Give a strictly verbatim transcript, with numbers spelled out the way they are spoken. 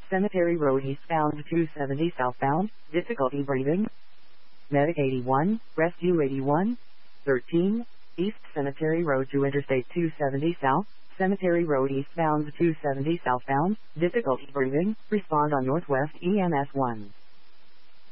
Cemetery Road eastbound two seventy southbound, difficulty breathing. Medic eighty-one, Rescue eighty-one. thirteen, East Cemetery Road to Interstate two seventy south, Cemetery Road eastbound two seventy southbound, difficulty breathing, respond on Northwest E M S one.